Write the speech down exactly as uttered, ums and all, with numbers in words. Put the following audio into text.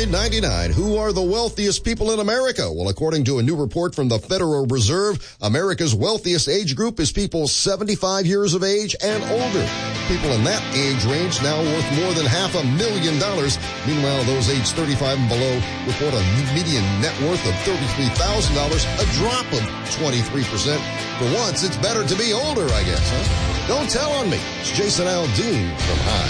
nine ninety-nine. Who are the wealthiest people in America? Well, according to a new report from the Federal Reserve, America's wealthiest age group is people seventy-five years of age and older. People in that age range now worth more than half a million dollars. Meanwhile, those aged thirty-five and below report a median net worth of thirty-three thousand dollars, a drop of twenty-three percent. For once, it's better to be older, I guess, huh? Don't tell on me. It's Jason Aldean from High.